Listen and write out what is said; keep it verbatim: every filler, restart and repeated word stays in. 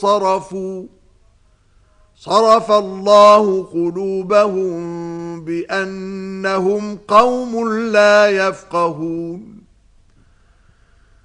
صرفوا صرف الله قلوبهم بأنهم قوم لا يفقهون